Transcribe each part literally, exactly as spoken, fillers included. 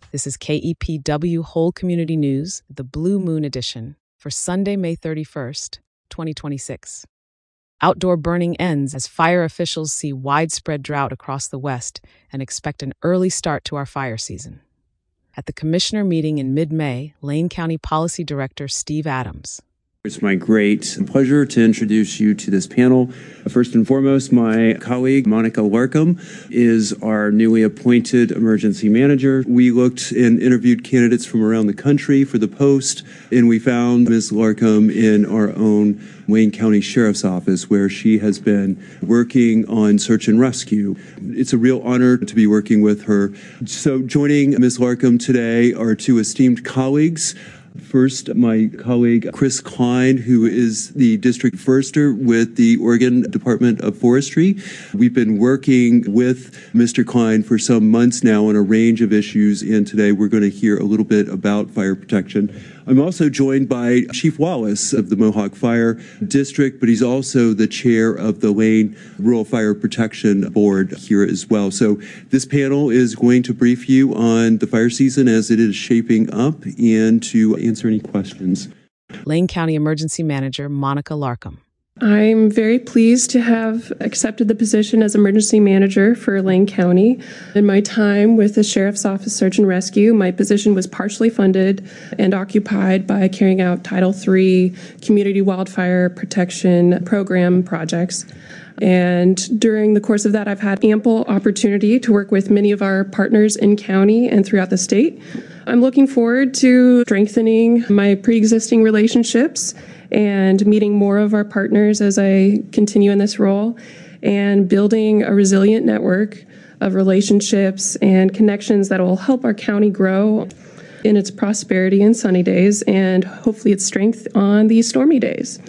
This is K E P W Whole Community News, the Blue Moon Edition, for Sunday, May thirty-first, twenty twenty-six. Outdoor burning ends as fire officials see widespread drought across the West and expect an early start to our fire season. At the commissioner meeting in mid-May, Lane County Policy Director Steve Adams. It's my great pleasure to introduce you to this panel. First and foremost, my colleague, Monica Larkham, is our newly appointed emergency manager. We looked and interviewed candidates from around the country for the post, and we found Miz Larkham in our own Wayne County Sheriff's Office, where she has been working on search and rescue. It's a real honor to be working with her. So joining Miz Larkham today are two esteemed colleagues. First, my colleague Chris Klein, who is the district forester with the Oregon Department of Forestry. We've been working with Mister Klein for some months now on a range of issues, and today we're going to hear a little bit about fire protection. I'm also joined by Chief Wallace of the Mohawk Fire District, but he's also the chair of the Lane Rural Fire Protection Board here as well. So this panel is going to brief you on the fire season as it is shaping up and to answer any questions. Lane County Emergency Manager Monica Larkham. I'm very pleased to have accepted the position as emergency manager for Lane County. In my time with the Sheriff's Office Search and Rescue, my position was partially funded and occupied by carrying out Title three Community Wildfire Protection Program projects. And during the course of that, I've had ample opportunity to work with many of our partners in county and throughout the state. I'm looking forward to strengthening my pre-existing relationships and meeting more of our partners as I continue in this role, and building a resilient network of relationships and connections that will help our county grow in its prosperity in sunny days and hopefully its strength on these stormy days.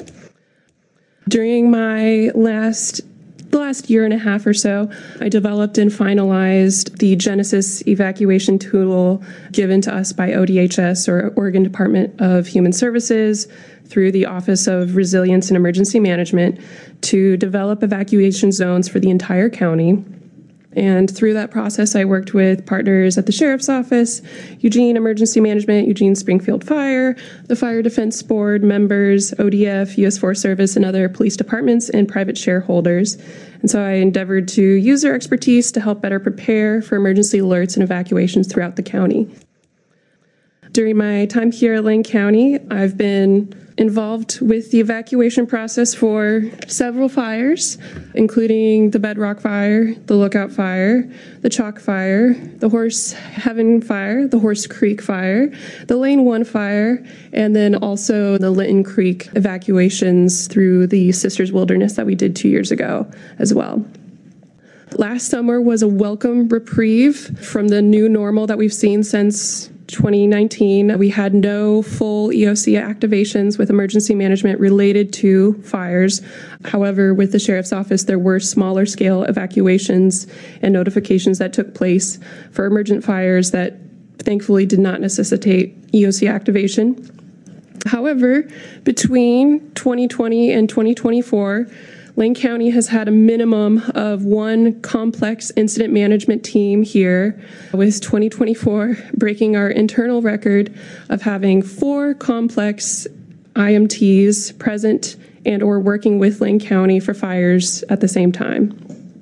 During my last The last year and a half or so, I developed and finalized the Genesis evacuation tool given to us by O D H S, or Oregon Department of Human Services, through the Office of Resilience and Emergency Management, to develop evacuation zones for the entire county. And through that process, I worked with partners at the Sheriff's Office, Eugene Emergency Management, Eugene Springfield Fire, the Fire Defense Board, members, O D F, U S Forest Service, and other police departments and private shareholders. And so I endeavored to use their expertise to help better prepare for emergency alerts and evacuations throughout the county. During my time here at Lane County, I've been involved with the evacuation process for several fires, including the Bedrock Fire, the Lookout Fire, the Chalk Fire, the Horse Heaven Fire, the Horse Creek Fire, the Lane One Fire, and then also the Linton Creek evacuations through the Sisters Wilderness that we did two years ago as well. Last summer was a welcome reprieve from the new normal that we've seen since twenty nineteen. We had no full E O C activations with emergency management related to fires. However, with the Sheriff's Office, there were smaller scale evacuations and notifications that took place for emergent fires that thankfully did not necessitate E O C activation. However, between twenty twenty and twenty twenty-four, Lane County has had a minimum of one complex incident management team here, with twenty twenty-four breaking our internal record of having four complex I M Ts present and or working with Lane County for fires at the same time.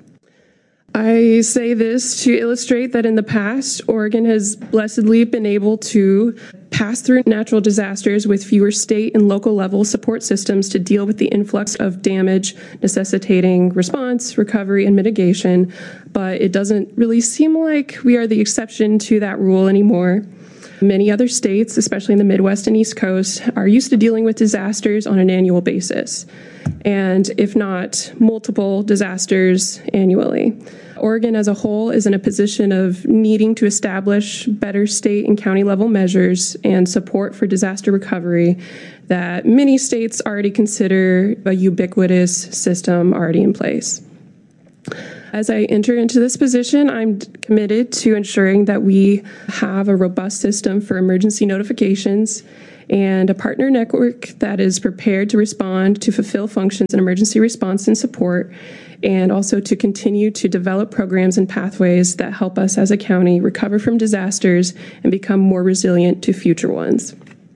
I say this to illustrate that in the past, Oregon has blessedly been able to pass through natural disasters with fewer state and local level support systems to deal with the influx of damage necessitating response, recovery, and mitigation, but it doesn't really seem like we are the exception to that rule anymore. Many other states, especially in the Midwest and East Coast, are used to dealing with disasters on an annual basis, and if not multiple disasters annually. Oregon as a whole is in a position of needing to establish better state and county level measures and support for disaster recovery that many states already consider a ubiquitous system already in place. As I enter into this position, I'm committed to ensuring that we have a robust system for emergency notifications and a partner network that is prepared to respond to fulfill functions in emergency response and support, and also to continue to develop programs and pathways that help us as a county recover from disasters and become more resilient to future ones.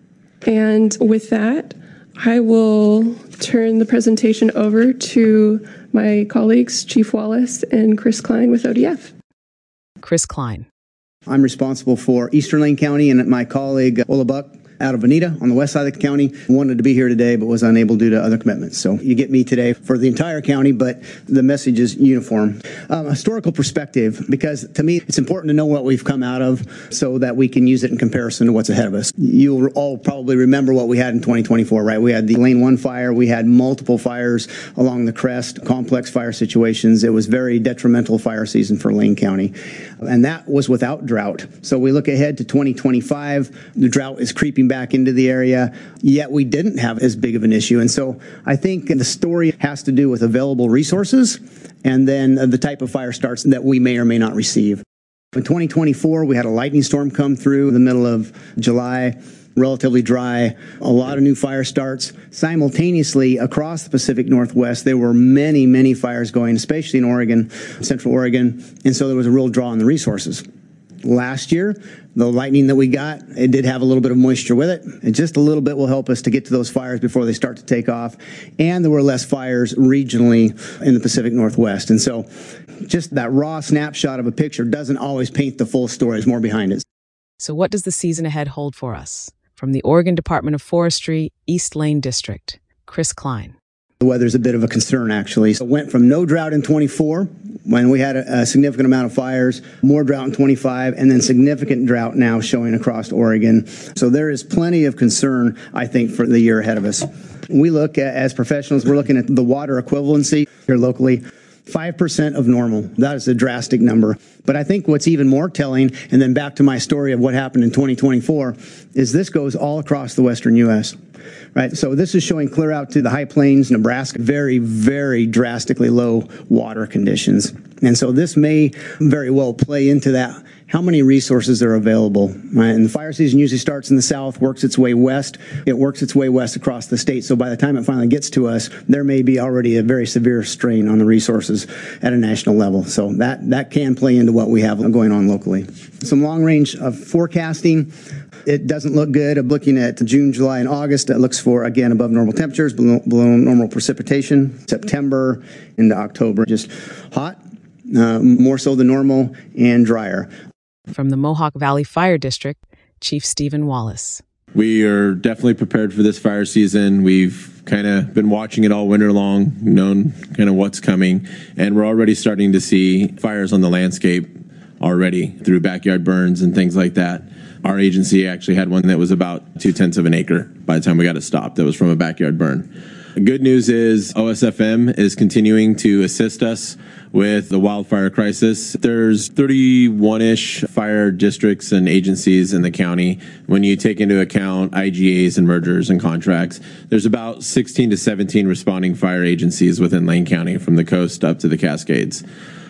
And with that, I will turn the presentation over to my colleagues, Chief Wallace and Chris Klein with O D F. Chris Klein. I'm responsible for Eastern Lane County, and my colleague, Ola Buck, out of Bonita on the west side of the county, wanted to be here today but was unable due to other commitments. So you get me today for the entire county, but the message is uniform. Um, historical perspective, because to me it's important to know what we've come out of so that we can use it in comparison to what's ahead of us. You'll all probably remember what we had in twenty twenty-four, right? We had the Lane one fire, we had multiple fires along the crest, complex fire situations. It was very detrimental fire season for Lane County, and that was without drought. So we look ahead to twenty twenty-five, the drought is creeping back into the area, yet we didn't have as big of an issue. And so I think the story has to do with available resources and then the type of fire starts that we may or may not receive. In twenty twenty-four, we had a lightning storm come through in the middle of July, relatively dry, a lot of new fire starts. Simultaneously, across the Pacific Northwest, there were many, many fires going, especially in Oregon, Central Oregon, and so there was a real draw on the resources. Last year, the lightning that we got, it did have a little bit of moisture with it, and just a little bit will help us to get to those fires before they start to take off. And there were less fires regionally in the Pacific Northwest. And so just that raw snapshot of a picture doesn't always paint the full story. There's more behind it. So what does the season ahead hold for us? From the Oregon Department of Forestry, East Lane District, Chris Klein. The weather's a bit of a concern, actually. So it went from no drought in twenty-four, when we had a, a significant amount of fires, more drought in twenty-five, and then significant drought now showing across Oregon. So there is plenty of concern, I think, for the year ahead of us. We look at, as professionals, we're looking at the water equivalency here locally. five percent of normal. That is a drastic number. But I think what's even more telling, and then back to my story of what happened in twenty twenty-four, is this goes all across the western U S Right, so this is showing clear out to the high plains, Nebraska, very, very drastically low water conditions. And so this may very well play into that, how many resources are available. Right? And the fire season usually starts in the south, works its way west. It works its way west across the state. So by the time it finally gets to us, there may be already a very severe strain on the resources at a national level. So that, that can play into what we have going on locally. Some long range of forecasting. It doesn't look good. I'm looking at June, July, and August. It looks for, again, above normal temperatures, below, below normal precipitation. September into October, just hot, uh, more so than normal, and drier. From the Mohawk Valley Fire District, Chief Stephen Wallace. We are definitely prepared for this fire season. We've kind of been watching it all winter long, known kind of what's coming, and we're already starting to see fires on the landscape already through backyard burns and things like that. Our agency actually had one that was about two-tenths of an acre by the time we got it stopped. That was from a backyard burn. The good news is O S F M is continuing to assist us with the wildfire crisis. There's thirty-one-ish fire districts and agencies in the county. When you take into account I G As and mergers and contracts, there's about sixteen to seventeen responding fire agencies within Lane County from the coast up to the Cascades.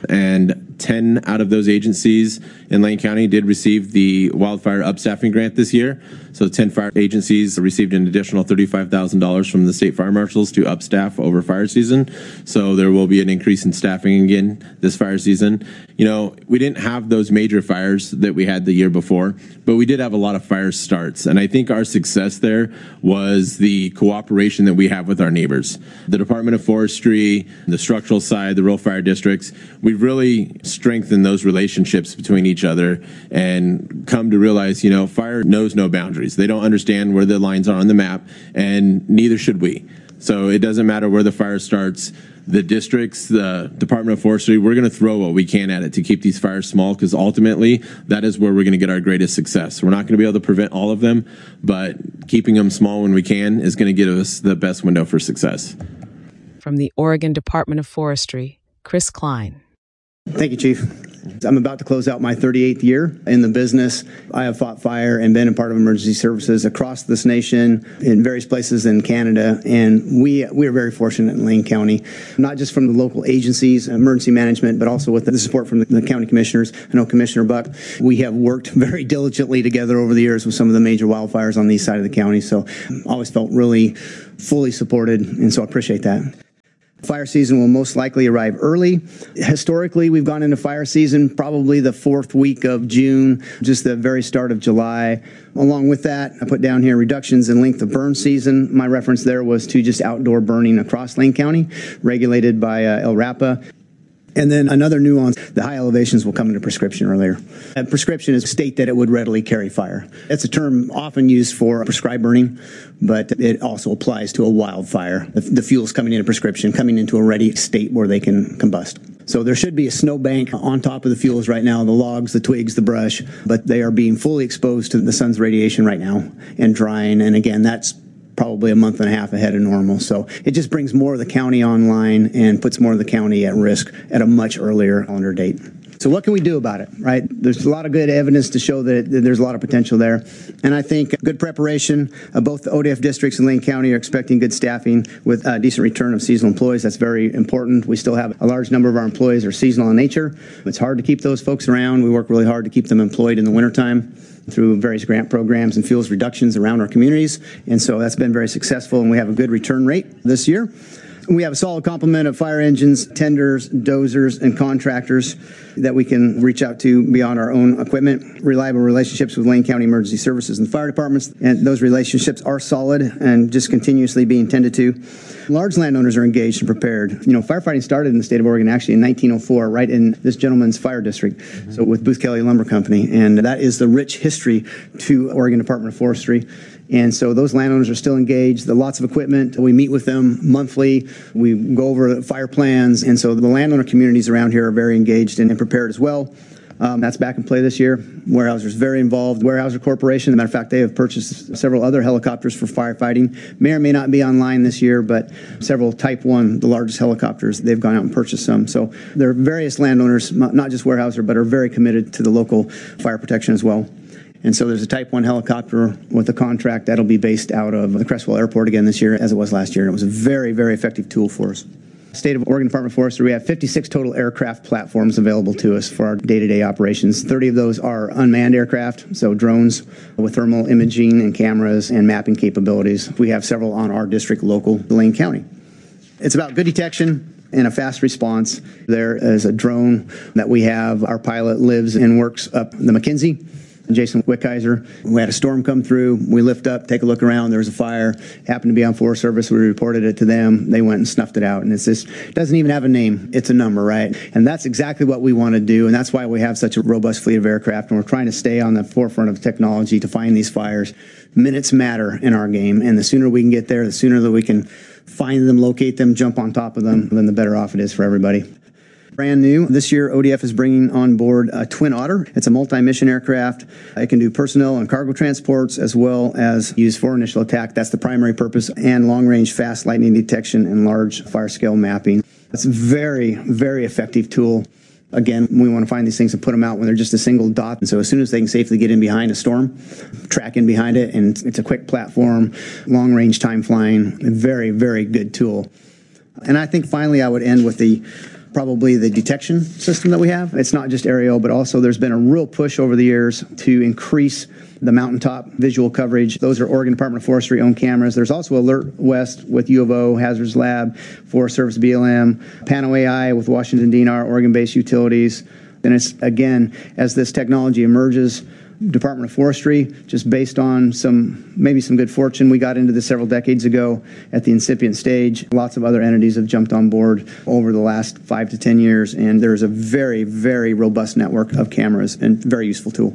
And ten out of those agencies in Lane County did receive the wildfire upstaffing grant this year. So ten fire agencies received an additional thirty-five thousand dollars from the state fire marshals to upstaff over fire season. So there will be an increase in staffing again this fire season. You know, we didn't have those major fires that we had the year before, but we did have a lot of fire starts. And I think our success there was the cooperation that we have with our neighbors. The Department of Forestry, the structural side, the rural fire districts, we've really strengthened those relationships between each other and come to realize, you know, fire knows no boundaries. They don't understand where the lines are on the map, and neither should we. So it doesn't matter where the fire starts. The districts, the Department of Forestry, we're going to throw what we can at it to keep these fires small, because ultimately that is where we're going to get our greatest success. We're not going to be able to prevent all of them, but keeping them small when we can is going to give us the best window for success. From the Oregon Department of Forestry, Chris Klein. Thank you, Chief. I'm about to close out my thirty-eighth year in the business. I have fought fire and been a part of emergency services across this nation in various places in Canada, and we we are very fortunate in Lane County, not just from the local agencies, emergency management, but also with the support from the, the county commissioners. I know Commissioner Buck. We have worked very diligently together over the years with some of the major wildfires on the east side of the county, so always felt really fully supported, and so I appreciate that. Fire season will most likely arrive early. Historically, we've gone into fire season probably the fourth week of June, just the very start of July. Along with that, I put down here reductions in length of burn season. My reference there was to just outdoor burning across Lane County, regulated by uh, L R A P A. And then another nuance, the high elevations will come into prescription earlier. And prescription is a state that it would readily carry fire. That's a term often used for prescribed burning, but it also applies to a wildfire. The, the fuel's coming into prescription, coming into a ready state where they can combust. So there should be a snowbank on top of the fuels right now, the logs, the twigs, the brush, but they are being fully exposed to the sun's radiation right now and drying. And again, that's probably a month and a half ahead of normal. So it just brings more of the county online and puts more of the county at risk at a much earlier calendar date. So what can we do about it, right? There's a lot of good evidence to show that there's a lot of potential there. And I think good preparation. Uh, both the O D F districts in Lane County are expecting good staffing with a decent return of seasonal employees. That's very important. We still have a large number of our employees are seasonal in nature. It's hard to keep those folks around. We work really hard to keep them employed in the wintertime through various grant programs and fuels reductions around our communities. And so that's been very successful, and we have a good return rate this year. We have a solid complement of fire engines, tenders, dozers, and contractors that we can reach out to beyond our own equipment. Reliable relationships with Lane County Emergency Services and the fire departments, and those relationships are solid and just continuously being tended to. Large landowners are engaged and prepared. You know, firefighting started in the state of Oregon actually in nineteen oh four, right in this gentleman's fire district, mm-hmm. so with Booth Kelly Lumber Company, and that is the rich history to Oregon Department of Forestry. And so those landowners are still engaged. There are lots of equipment. We meet with them monthly. We go over fire plans. And so the landowner communities around here are very engaged and, and prepared as well. Um, that's back in play this year. Weyerhaeuser's very involved. Weyerhaeuser Corporation, as a matter of fact, they have purchased several other helicopters for firefighting. May or may not be online this year, but several Type one, the largest helicopters, they've gone out and purchased some. So there are various landowners, not just Weyerhaeuser, but are very committed to the local fire protection as well. And so there's a Type one helicopter with a contract that'll be based out of the Creswell Airport again this year, as it was last year. And it was a very, very effective tool for us. State of Oregon Department of Forestry, we have fifty-six total aircraft platforms available to us for our day-to-day operations. thirty of those are unmanned aircraft, so drones with thermal imaging and cameras and mapping capabilities. We have several on our district local, Lane County. It's about good detection and a fast response. There is a drone that we have. Our pilot lives and works up the McKenzie. Jason Wickheiser. We had a storm come through. We lift up, take a look around. There was a fire. Happened to be on Forest Service. We reported it to them. They went and snuffed it out. And it's just, it doesn't even have a name. It's a number, right? And that's exactly what we want to do. And that's why we have such a robust fleet of aircraft. And we're trying to stay on the forefront of technology to find these fires. Minutes matter in our game. And the sooner we can get there, the sooner that we can find them, locate them, jump on top of them, then the better off it is for everybody. Brand new. This year, O D F is bringing on board a Twin Otter. It's a multi-mission aircraft. It can do personnel and cargo transports as well as use for initial attack. That's the primary purpose, and long-range fast lightning detection and large fire-scale mapping. It's a very, very effective tool. Again, we want to find these things and put them out when they're just a single dot. And so as soon as they can safely get in behind a storm, track in behind it, and it's a quick platform, long-range time flying, a very, very good tool. And I think finally I would end with the probably the detection system that we have. It's not just aerial, but also there's been a real push over the years to increase the mountaintop visual coverage. Those are Oregon Department of Forestry owned cameras. There's also Alert West with U of O, Hazards Lab, Forest Service B L M, Pano A I with Washington D N R, Oregon-based utilities. And it's, again, as this technology emerges, Department of Forestry, just based on some, maybe some good fortune. We got into this several decades ago at the incipient stage. Lots of other entities have jumped on board over the last five to ten years, and there's a very, very robust network of cameras and very useful tool.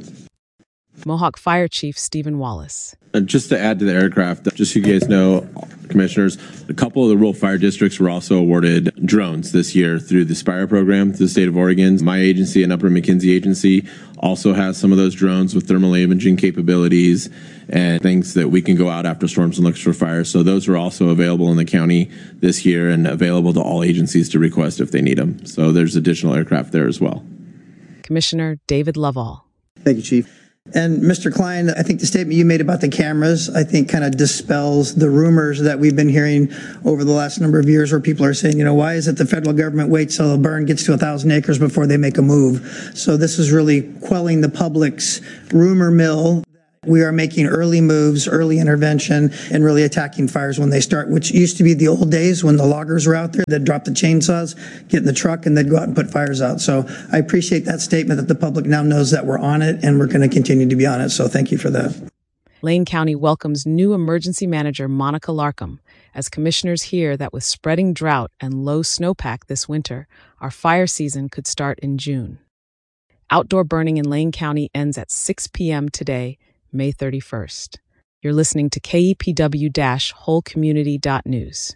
Mohawk Fire Chief Stephen Wallace. And just to add to the aircraft, just so you guys know, Commissioners, a couple of the rural fire districts were also awarded drones this year through the Spire program through the state of Oregon. My agency and Upper McKenzie Agency also has some of those drones with thermal imaging capabilities and things that we can go out after storms and look for fires. So those are also available in the county this year and available to all agencies to request if they need them. So there's additional aircraft there as well. Commissioner David Lovall. Thank you, Chief. And Mister Klein, I think the statement you made about the cameras, I think kind of dispels the rumors that we've been hearing over the last number of years where people are saying, you know, why is it the federal government waits till a burn gets to a thousand acres before they make a move? So this is really quelling the public's rumor mill. We are making early moves, early intervention, and really attacking fires when they start, which used to be the old days when the loggers were out there. They'd drop the chainsaws, get in the truck, and they'd go out and put fires out. So I appreciate that statement that the public now knows that we're on it, and we're going to continue to be on it. So thank you for that. Lane County welcomes new emergency manager Monica Larkham as commissioners hear that with spreading drought and low snowpack this winter, our fire season could start in June. Outdoor burning in Lane County ends at six p.m. today, May thirty-first. You're listening to K E P W whole community dot news.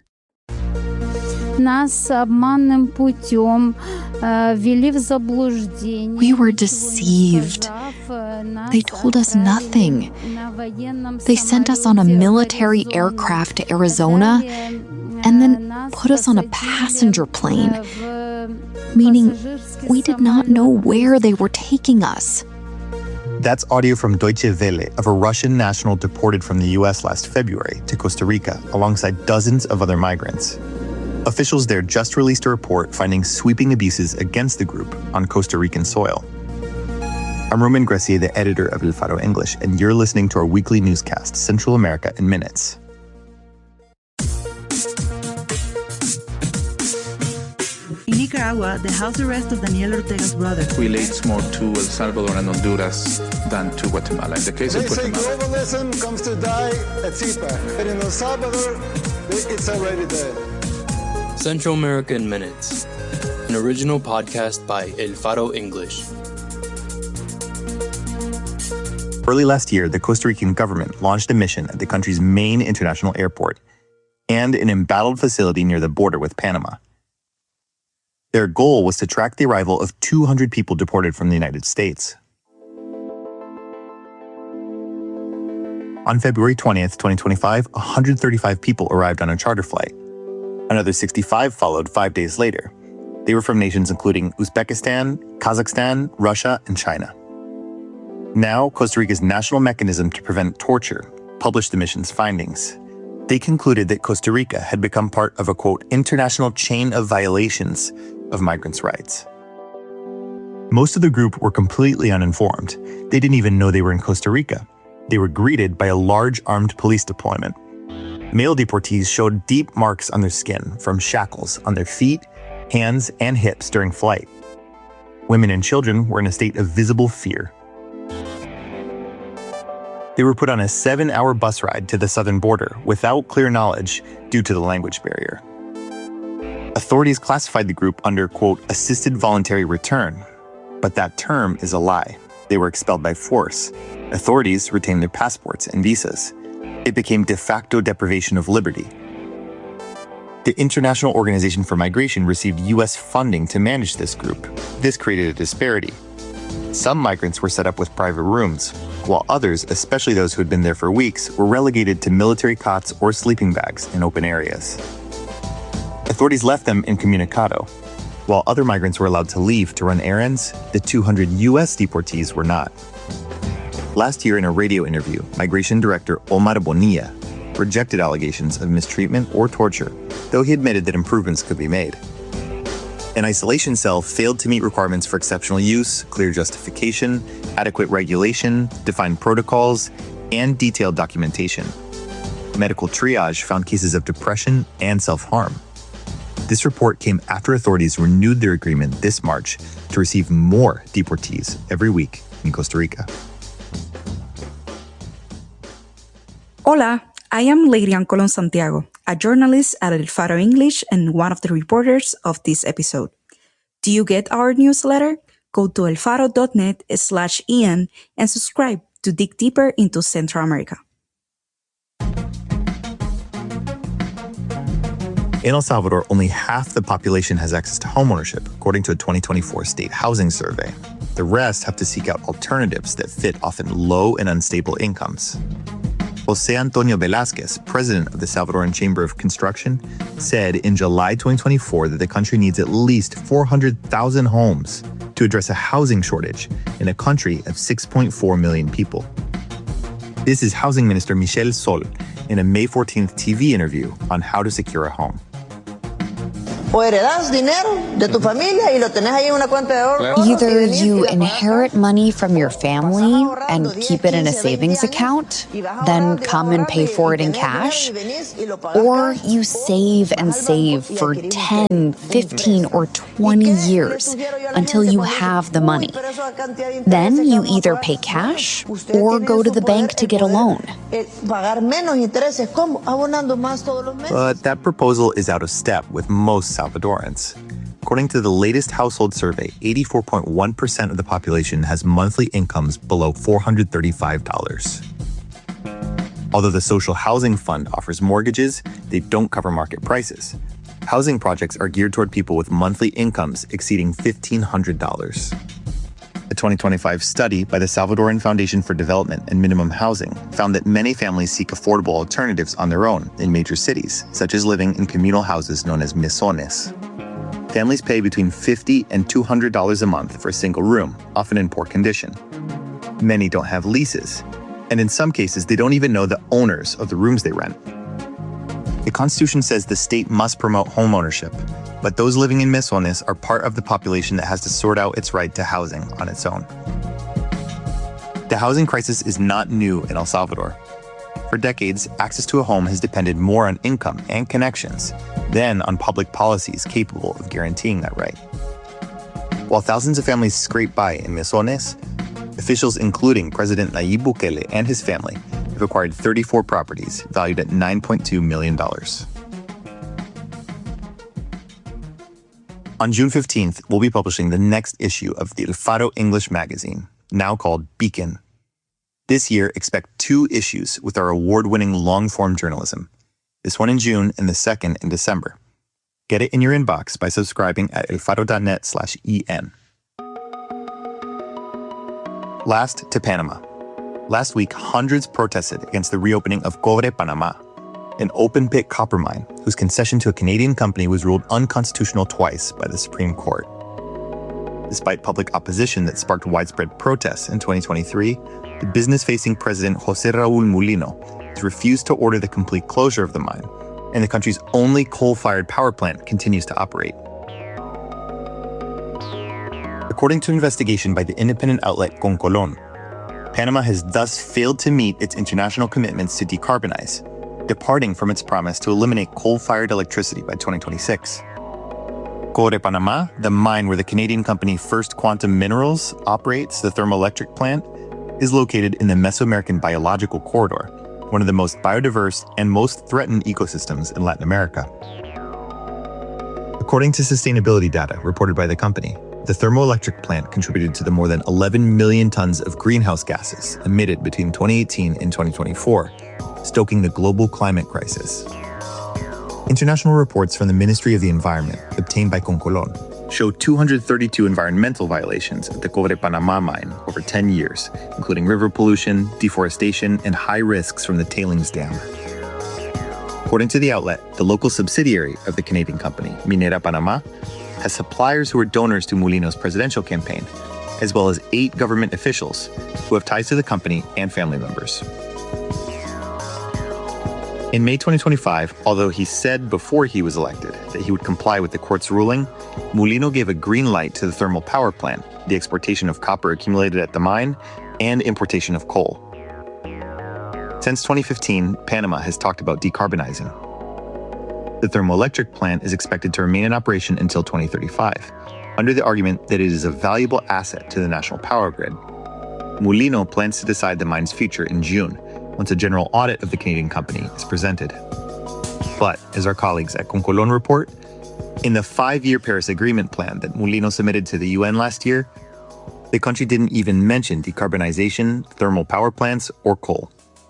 Нас обманным путем ввели в заблуждение. We were deceived. They told us nothing. They sent us on a military aircraft to Arizona and then put us on a passenger plane, meaning we did not know where they were taking us. That's audio from Deutsche Welle of a Russian national deported from the U S last February to Costa Rica alongside dozens of other migrants. Officials there just released a report finding sweeping abuses against the group on Costa Rican soil. I'm Roman Gressier, the editor of El Faro English, and you're listening to our weekly newscast, Central America in Minutes. In Nicaragua, the house arrest of Daniel Ortega's brother relates more to El Salvador and Honduras than to Guatemala. In the case they of Guatemala, say globalism comes to die at C P A C, but in El Salvador, it's already dead. Central America in Minutes, an original podcast by El Faro English. Early last year, the Costa Rican government launched a mission at the country's main international airport and an embattled facility near the border with Panama. Their goal was to track the arrival of two hundred people deported from the United States. On February twentieth, twenty twenty-five, one hundred thirty-five people arrived on a charter flight. Another sixty-five followed five days later. They were from nations including Uzbekistan, Kazakhstan, Russia, and China. Now, Costa Rica's National Mechanism to Prevent Torture published the mission's findings. They concluded that Costa Rica had become part of a, quote, international chain of violations of migrants' rights. Most of the group were completely uninformed. They didn't even know they were in Costa Rica. They were greeted by a large armed police deployment. Male deportees showed deep marks on their skin from shackles on their feet, hands, and hips during flight. Women and children were in a state of visible fear. They were put on a seven-hour bus ride to the southern border without clear knowledge due to the language barrier. Authorities classified the group under, quote, assisted voluntary return, but that term is a lie. They were expelled by force. Authorities retained their passports and visas. It became de facto deprivation of liberty. The International Organization for Migration received U S funding to manage this group. This created a disparity. Some migrants were set up with private rooms, while others, especially those who had been there for weeks, were relegated to military cots or sleeping bags in open areas. Authorities left them incommunicado. While other migrants were allowed to leave to run errands, the two hundred U S deportees were not. Last year in a radio interview, Migration Director Omar Bonilla rejected allegations of mistreatment or torture, though he admitted that improvements could be made. An isolation cell failed to meet requirements for exceptional use, clear justification, adequate regulation, defined protocols, and detailed documentation. Medical triage found cases of depression and self-harm. This report came after authorities renewed their agreement this March to receive more deportees every week in Costa Rica. Hola, I am Leirian Colon Santiago, a journalist at El Faro English and one of the reporters of this episode. Do you get our newsletter? Go to elfaro.net slash Ian and subscribe to dig deeper into Central America. In El Salvador, only half the population has access to homeownership, according to a twenty twenty-four state housing survey. The rest have to seek out alternatives that fit often low and unstable incomes. Jose Antonio Velázquez, president of the Salvadoran Chamber of Construction, said in July twenty twenty-four that the country needs at least four hundred thousand homes to address a housing shortage in a country of six point four million people. This is Housing Minister Michelle Sol in a May fourteenth T V interview on how to secure a home. Either you inherit money from your family and keep it in a savings account, then come and pay for it in cash, or you save and save for ten, fifteen, or twenty years until you have the money. Then you either pay cash or go to the bank to get a loan. But that proposal is out of step with most Salvadorans. According to the latest household survey, eighty-four point one percent of the population has monthly incomes below four hundred thirty-five dollars. Although the Social Housing Fund offers mortgages, they don't cover market prices. Housing projects are geared toward people with monthly incomes exceeding fifteen hundred dollars. A twenty twenty-five study by the Salvadoran Foundation for Development and Minimum Housing found that many families seek affordable alternatives on their own in major cities, such as living in communal houses known as mesones. Families pay between fifty dollars and two hundred dollars a month for a single room, often in poor condition. Many don't have leases, and in some cases, they don't even know the owners of the rooms they rent. The Constitution says the state must promote homeownership, but those living in mesones are part of the population that has to sort out its right to housing on its own. The housing crisis is not new in El Salvador. For decades, access to a home has depended more on income and connections than on public policies capable of guaranteeing that right. While thousands of families scrape by in mesones, officials including President Nayib Bukele and his family have acquired thirty-four properties valued at nine point two million dollars. On June fifteenth, we'll be publishing the next issue of the El Faro English magazine, now called Beacon. This year, expect two issues with our award-winning long-form journalism, this one in June and the second in December. Get it in your inbox by subscribing at elfaro.net slash en. Last to Panama. Last week, hundreds protested against the reopening of Cobre Panamá, an open-pit copper mine whose concession to a Canadian company was ruled unconstitutional twice by the Supreme Court. Despite public opposition that sparked widespread protests in twenty twenty-three, the business-facing president José Raúl Mulino has refused to order the complete closure of the mine, and the country's only coal-fired power plant continues to operate. According to an investigation by the independent outlet Concolón, Panama has thus failed to meet its international commitments to decarbonize, departing from its promise to eliminate coal-fired electricity by twenty twenty-six. Cobre Panamá, the mine where the Canadian company First Quantum Minerals operates the thermoelectric plant, is located in the Mesoamerican Biological Corridor, one of the most biodiverse and most threatened ecosystems in Latin America. According to sustainability data reported by the company, the thermoelectric plant contributed to the more than eleven million tons of greenhouse gases emitted between twenty eighteen and twenty twenty-four, stoking the global climate crisis. International reports from the Ministry of the Environment, obtained by Concolón, show two hundred thirty-two environmental violations at the Cobre Panamá mine over ten years, including river pollution, deforestation, and high risks from the tailings dam. According to the outlet, the local subsidiary of the Canadian company, Minera Panamá, has suppliers who are donors to Mulino's presidential campaign, as well as eight government officials who have ties to the company and family members. In May twenty twenty-five, although he said before he was elected that he would comply with the court's ruling, Mulino gave a green light to the thermal power plant, the exportation of copper accumulated at the mine, and importation of coal. Since twenty fifteen, Panama has talked about decarbonizing. The thermoelectric plant is expected to remain in operation until twenty thirty-five, under the argument that it is a valuable asset to the national power grid. Mulino plans to decide the mine's future in June, once a general audit of the Canadian company is presented. But, as our colleagues at Concolón report, in the five-year Paris Agreement plan that Mulino submitted to the U N last year, the country didn't even mention decarbonization, thermal power plants, or coal.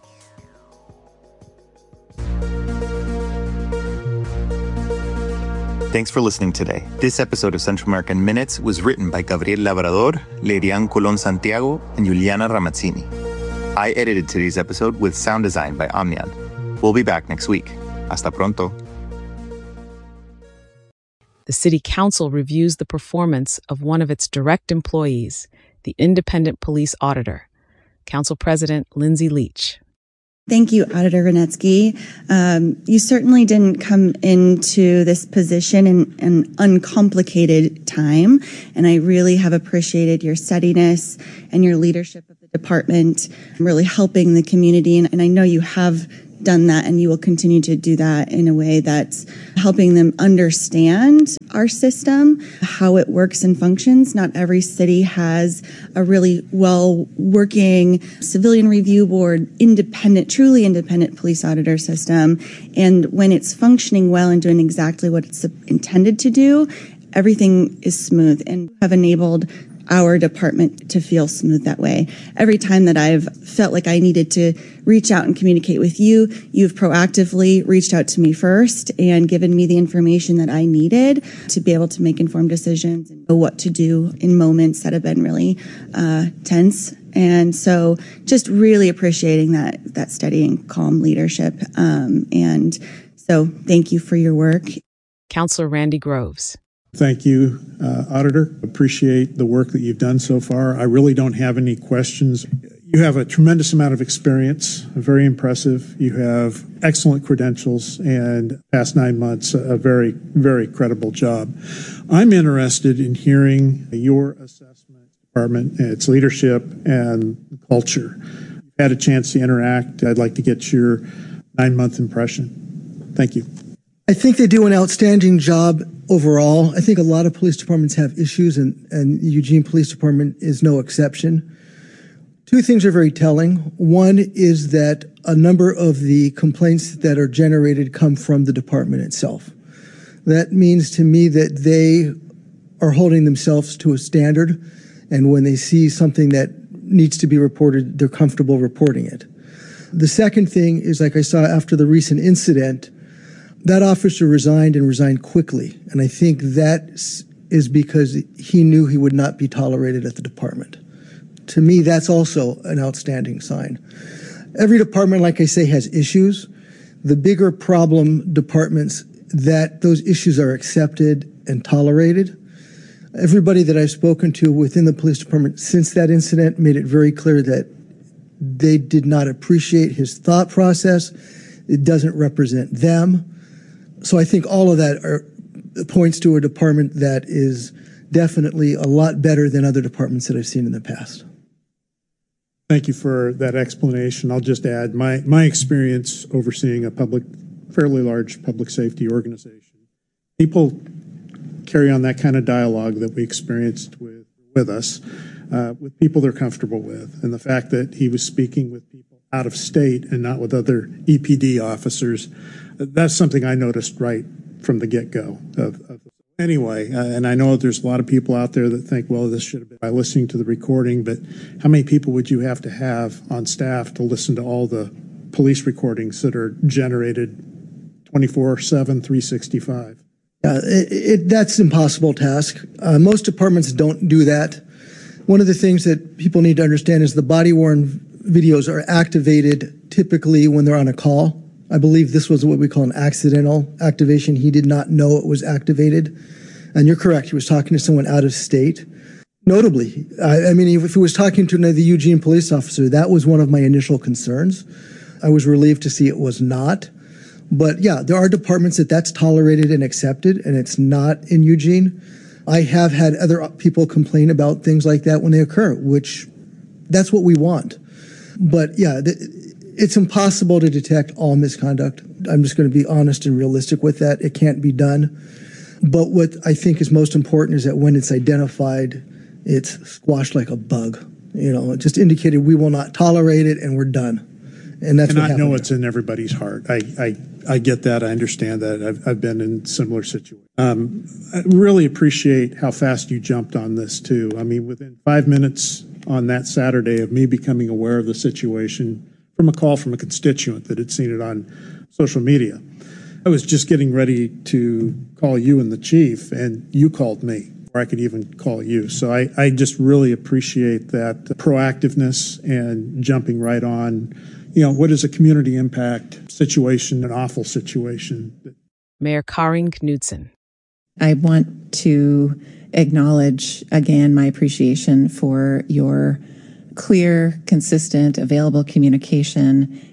Thanks for listening today. This episode of Central American Minutes was written by Gabriel Labrador, Leirian Colón Santiago, and Juliana Ramazzini. I edited today's episode with sound design by Omnian. We'll be back next week. Hasta pronto. The City Council reviews the performance of one of its direct employees, the independent police auditor, Council President Lindsay Leach. Thank you, Auditor Renetsky. Um, you certainly didn't come into this position in an uncomplicated time, and I really have appreciated your steadiness and your leadership of the department, really helping the community, and, and I know you have done that, and you will continue to do that in a way that's helping them understand our system, how it works and functions. Not every city has a really well-working civilian review board, independent, truly independent police auditor system. And when it's functioning well and doing exactly what it's intended to do, everything is smooth and have enabled our department to feel smooth that way. Every time that I've felt like I needed to reach out and communicate with you, you've proactively reached out to me first and given me the information that I needed to be able to make informed decisions and know what to do in moments that have been really uh, tense. And so just really appreciating that that steady and calm leadership. Um, and so thank you for your work. Counselor Randy Groves. Thank you, uh, Auditor. Appreciate the work that you've done so far. I really don't have any questions. You have a tremendous amount of experience, very impressive. You have excellent credentials, and past nine months, a very, very credible job. I'm interested in hearing your assessment, department, its leadership and culture. You've had a chance to interact. I'd like to get your nine-month impression. Thank you. I think they do an outstanding job overall. I think a lot of police departments have issues, and, and Eugene Police Department is no exception. Two things are very telling. One is that a number of the complaints that are generated come from the department itself. That means to me that they are holding themselves to a standard, and when they see something that needs to be reported, they're comfortable reporting it. The second thing is, like I saw after the recent incident, that officer resigned and resigned quickly, and I think that is because he knew he would not be tolerated at the department. To me, that's also an outstanding sign. Every department, like I say, has issues. The bigger problem departments, that those issues are accepted and tolerated. Everybody that I've spoken to within the police department since that incident made it very clear that they did not appreciate his thought process. It doesn't represent them. So I think all of that are, points to a department that is definitely a lot better than other departments that I've seen in the past. Thank you for that explanation. I'll just add my, my experience overseeing a public, fairly large public safety organization. People carry on that kind of dialogue that we experienced with, with us, uh, with people they're comfortable with. And the fact that he was speaking with people out of state and not with other E P D officers, that's something I noticed right from the get-go. Of, of, anyway, uh, and I know there's a lot of people out there that think, well, this should have been by listening to the recording, but how many people would you have to have on staff to listen to all the police recordings that are generated twenty-four seven, three sixty-five? Uh, it, it, that's an impossible task. Uh, most departments don't do that. One of the things that people need to understand is the body-worn videos are activated typically when they're on a call. I believe this was what we call an accidental activation. He did not know it was activated. And you're correct, he was talking to someone out of state. Notably, I, I mean, if he was talking to another Eugene police officer, that was one of my initial concerns. I was relieved to see it was not. But yeah, there are departments that that's tolerated and accepted, and it's not in Eugene. I have had other people complain about things like that when they occur, which that's what we want. But yeah, the, it's impossible to detect all misconduct. I'm just going to be honest and realistic with that. It can't be done. But what I think is most important is that when it's identified, it's squashed like a bug. You know, it just indicated we will not tolerate it and we're done. And that's and what I happened. know it's in everybody's heart. I, I, I get that. I understand that. I've, I've been in similar situations. Um, I really appreciate how fast you jumped on this, too. I mean, within five minutes on that Saturday of me becoming aware of the situation, from a call from a constituent that had seen it on social media. I was just getting ready to call you and the chief, and you called me, or I could even call you. So I, I just really appreciate that proactiveness and jumping right on, you know, what is a community impact situation, an awful situation. Mayor Karin Knudsen. I want to acknowledge again my appreciation for your clear, consistent, available communication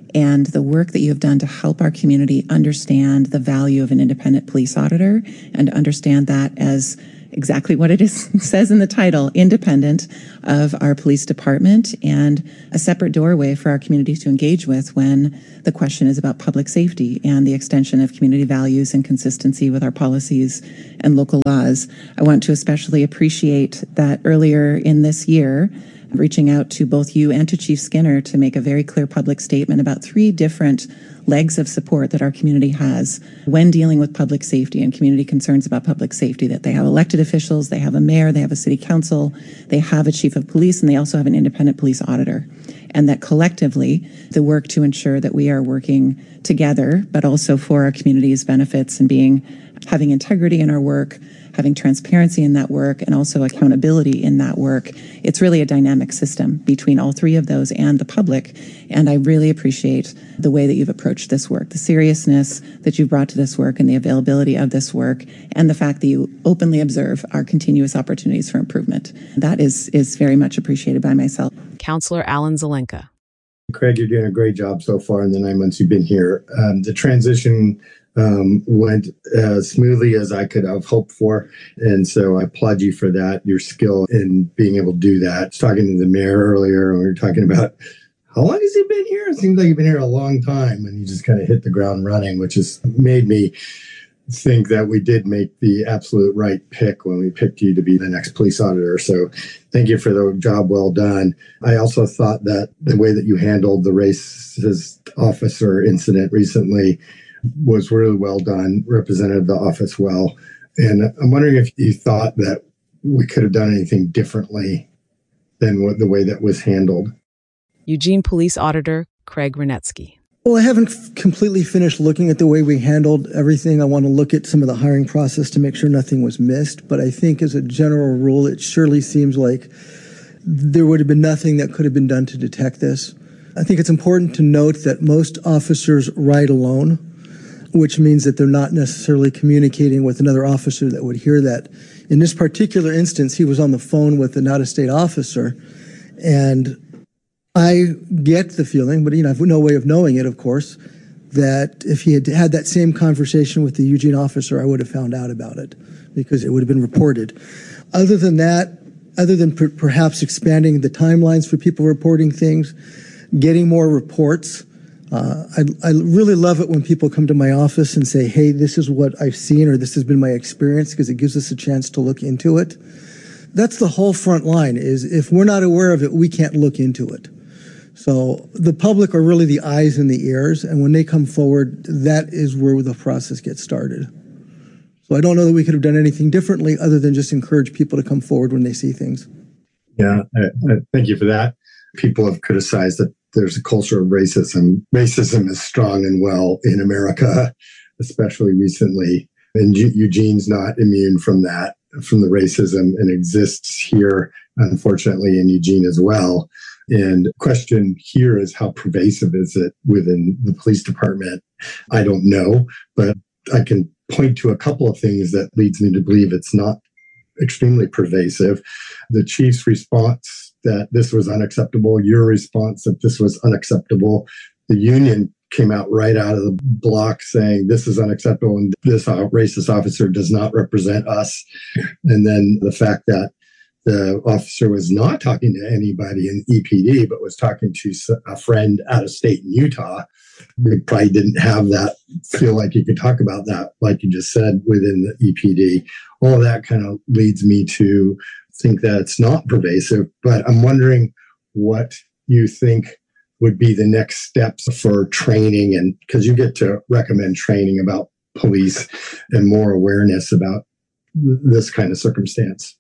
and the work that you have done to help our community understand the value of an independent police auditor and understand that as exactly what it is says in the title, independent of our police department and a separate doorway for our community to engage with when the question is about public safety and the extension of community values and consistency with our policies and local laws. I want to especially appreciate that earlier in this year, reaching out to both you and to Chief Skinner to make a very clear public statement about three different legs of support that our community has when dealing with public safety and community concerns about public safety, that they have elected officials, they have a mayor, they have a city council, they have a chief of police, and they also have an independent police auditor. And that collectively, the work to ensure that we are working together, but also for our community's benefits and being, having integrity in our work, having transparency in that work, and also accountability in that work. It's really a dynamic system between all three of those and the public. And I really appreciate the way that you've approached this work, the seriousness that you've brought to this work and the availability of this work, and the fact that you openly observe our continuous opportunities for improvement. That is, is very much appreciated by myself. Counselor Alan Zelenka. Craig, you're doing a great job so far in the nine months you've been here. Um, the transition um, went as smoothly as I could have hoped for. And so I applaud you for that, your skill in being able to do that. I was talking to the mayor earlier, and we were talking about how long has he been here? It seems like you've been here a long time, and you just kind of hit the ground running, which has made me think that we did make the absolute right pick when we picked you to be the next police auditor. So thank you for the job well done. I also thought that the way that you handled the racist officer incident recently was really well done, represented the office well. And I'm wondering if you thought that we could have done anything differently than what, the way that was handled. Eugene Police Auditor Craig Renetsky. Well, I haven't f- completely finished looking at the way we handled everything. I want to look at some of the hiring process to make sure nothing was missed. But I think as a general rule, it surely seems like there would have been nothing that could have been done to detect this. I think it's important to note that most officers ride alone, which means that they're not necessarily communicating with another officer that would hear that. In this particular instance, he was on the phone with an out-of-state officer, and I get the feeling, but you know, I have no way of knowing it, of course, that if he had had that same conversation with the Eugene officer, I would have found out about it because it would have been reported. Other than that, other than per- perhaps expanding the timelines for people reporting things, getting more reports, uh, I, I really love it when people come to my office and say, hey, this is what I've seen or this has been my experience, because it gives us a chance to look into it. That's the whole front line, is if we're not aware of it, we can't look into it. So the public are really the eyes and the ears, and when they come forward, that is where the process gets started. So I don't know that we could have done anything differently other than just encourage people to come forward when they see things. Yeah, I, I thank you for that. People have criticized that there's a culture of racism. Racism is strong and well in America, especially recently. And Eugene's not immune from that, from the racism, and exists here, unfortunately, in Eugene as well. And the question here is, how pervasive is it within the police department? I don't know, but I can point to a couple of things that leads me to believe it's not extremely pervasive. The chief's response that this was unacceptable, your response that this was unacceptable. The union came out right out of the block saying this is unacceptable and this racist officer does not represent us. And then the fact that the officer was not talking to anybody in E P D, but was talking to a friend out of state in Utah. We probably didn't have that, feel like you could talk about that, like you just said, within the E P D. All of that kind of leads me to think that it's not pervasive, but I'm wondering what you think would be the next steps for training, and because you get to recommend training about police and more awareness about this kind of circumstance.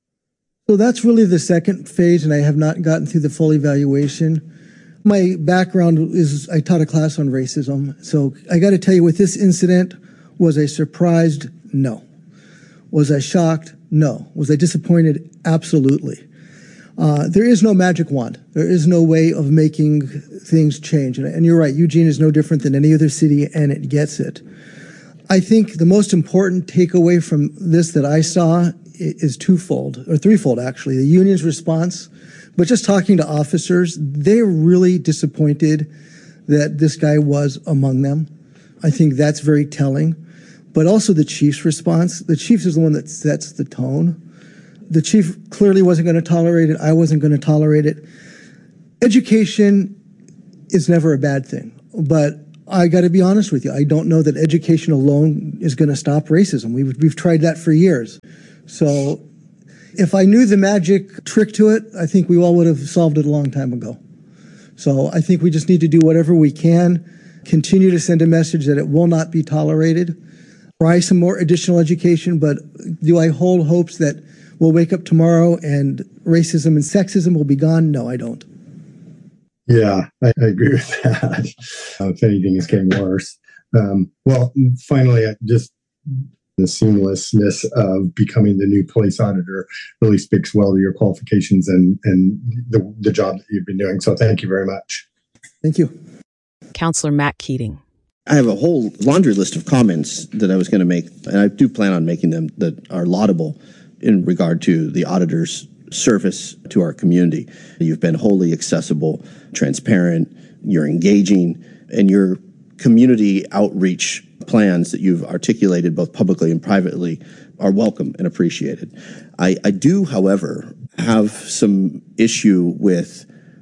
So that's really the second phase, and I have not gotten through the full evaluation. My background is I taught a class on racism. So I got to tell you, with this incident, was I surprised? No. Was I shocked? No. Was I disappointed? Absolutely. Uh, there is no magic wand. There is no way of making things change. And, and you're right, Eugene is no different than any other city, and it gets it. I think the most important takeaway from this that I saw is twofold, or threefold actually. The union's response, but just talking to officers, they're really disappointed that this guy was among them. I think that's very telling. But also the chief's response. The chief is the one that sets the tone. The chief clearly wasn't going to tolerate it. I wasn't going to tolerate it. Education is never a bad thing. But I got to be honest with you. I don't know that education alone is going to stop racism. We've, we've tried that for years. So if I knew the magic trick to it, I think we all would have solved it a long time ago. So I think we just need to do whatever we can, continue to send a message that it will not be tolerated, try some more additional education, but do I hold hopes that we'll wake up tomorrow and racism and sexism will be gone? No, I don't. Yeah, I, I agree with that. Uh, if anything, it's getting worse. Um, well, finally, I just the seamlessness of becoming the new police auditor really speaks well to your qualifications and, and the, the job that you've been doing. So thank you very much. Thank you. Counselor Matt Keating. I have a whole laundry list of comments that I was going to make, and I do plan on making them that are laudable in regard to the auditor's service to our community. You've been wholly accessible, transparent, you're engaging, and your community outreach plans that you've articulated both publicly and privately are welcome and appreciated. I, I do, however, have some issue with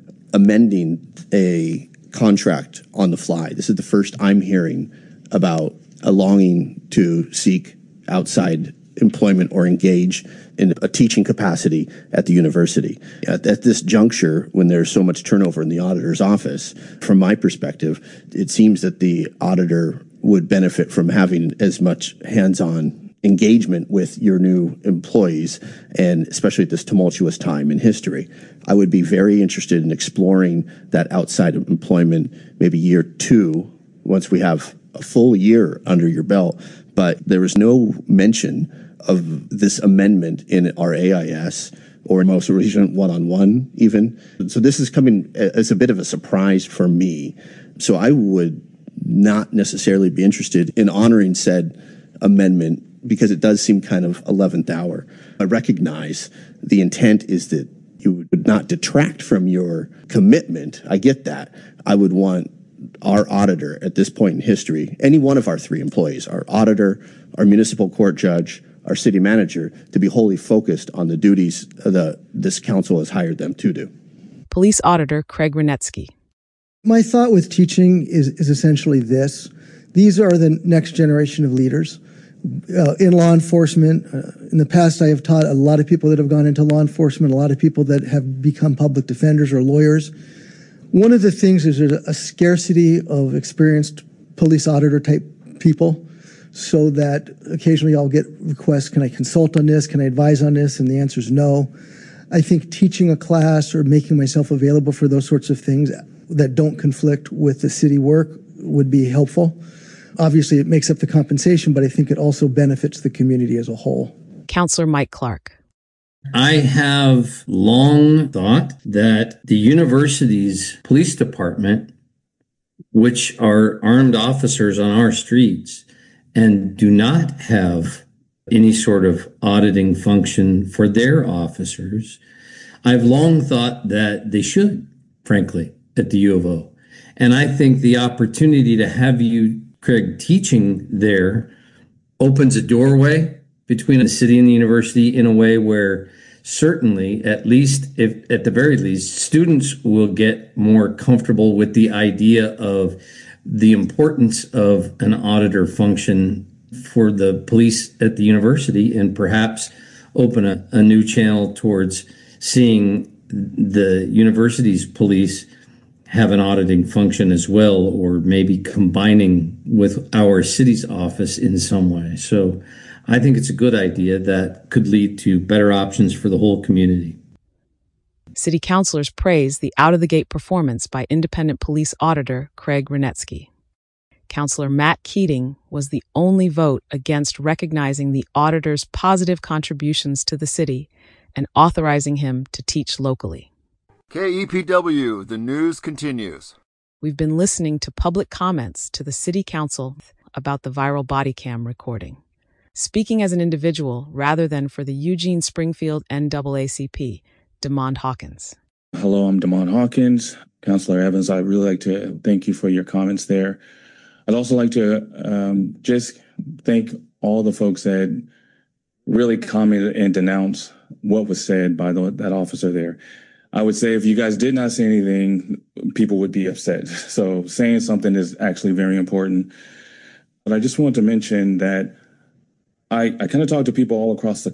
amending a contract on the fly. This is the first I'm hearing about a longing to seek outside employment or engage in a teaching capacity at the university. At, at this juncture, when there's so much turnover in the auditor's office, from my perspective, it seems that the auditor would benefit from having as much hands-on engagement with your new employees, and especially at this tumultuous time in history. I would be very interested in exploring that outside of employment, maybe year two, once we have a full year under your belt. But there was no mention of this amendment in our A I S or most recent one-on-one even. So this is coming as a bit of a surprise for me. So I would not necessarily be interested in honoring said amendment because it does seem kind of eleventh hour. I recognize the intent is that you would not detract from your commitment. I get that. I would want our auditor at this point in history, any one of our three employees, our auditor, our municipal court judge, our city manager, to be wholly focused on the duties that this council has hired them to do. Police Auditor Craig Renetsky. My thought with teaching is, is essentially this. These are the next generation of leaders. Uh, in law enforcement, uh, in the past I have taught a lot of people that have gone into law enforcement, a lot of people that have become public defenders or lawyers. One of the things is there's a scarcity of experienced police auditor type people, so that occasionally I'll get requests, can I consult on this, can I advise on this, and the answer is no. I think teaching a class or making myself available for those sorts of things that don't conflict with the city work would be helpful. Obviously, it makes up the compensation, but I think it also benefits the community as a whole. Counselor Mike Clark. I have long thought that the university's police department, which are armed officers on our streets and do not have any sort of auditing function for their officers, I've long thought that they should, frankly, at the U of O. And I think the opportunity to have you, Craig, teaching there opens a doorway between the city and the university in a way where certainly, at least, if at the very least, students will get more comfortable with the idea of the importance of an auditor function for the police at the university, and perhaps open a, a new channel towards seeing the university's police have an auditing function as well, or maybe combining with our city's office in some way. So I think it's a good idea that could lead to better options for the whole community. City councilors praise the out-of-the-gate performance by independent police auditor Craig Renetsky. Councilor Matt Keating was the only vote against recognizing the auditor's positive contributions to the city and authorizing him to teach locally. K E P W, the news continues. We've been listening to public comments to the City Council about the viral body cam recording. Speaking as an individual rather than for the Eugene Springfield N double A C P, DeMond Hawkins. Hello, I'm Damon Hawkins. Councilor Evans, I'd really like to thank you for your comments there. I'd also like to um, just thank all the folks that really commented and denounced what was said by the, that officer there. I would say if you guys did not say anything, people would be upset. So saying something is actually very important. But I just want to mention that I, I kind of talk to people all across the